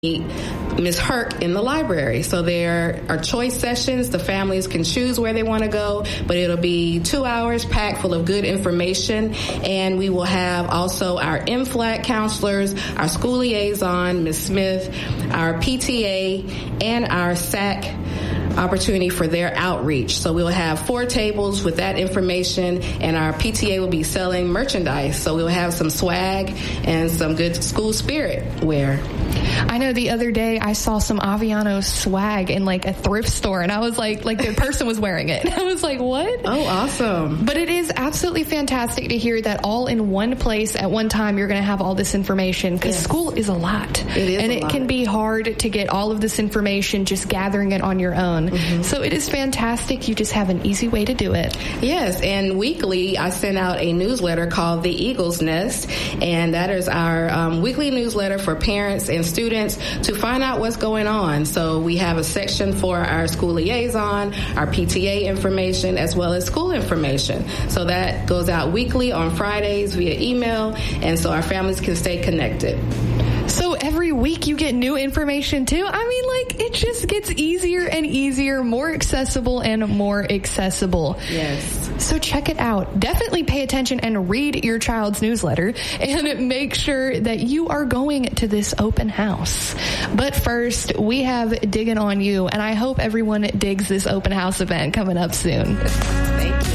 Ms. Herc in the library. So there are choice sessions. The families can choose where they want to go, but it'll be 2 hours packed full of good information. And we will have also our MFLAG counselors, our school liaison, Ms. Smith, our PTA, and our SAC opportunity for their outreach. So we'll have 4 tables with that information, and our PTA will be selling merchandise. So we'll have some swag and some good school spirit wear. I know the other day I saw some Aviano swag in like a thrift store, and I was like the person was wearing it. I was like, what? Oh, awesome. But it is absolutely fantastic to hear that all in one place at one time you're going to have all this information, because school is a lot. It is, and it can be hard to get all of this information just gathering it on your own. Mm-hmm. So it is fantastic. You just have an easy way to do it. Yes, and weekly I send out a newsletter called The Eagle's Nest, and that is our weekly newsletter for parents and students to find out what's going on. So we have a section for our school liaison, our PTA information, as well as school information. So that goes out weekly on Fridays via email, and so our families can stay connected. So every week you get new information too? I mean, like, it just gets easier and easier, more accessible and more accessible. Yes. So check it out. Definitely pay attention and read your child's newsletter, and make sure that you are going to this open house. But first, we have Digging on You, and I hope everyone digs this open house event coming up soon. Thank you.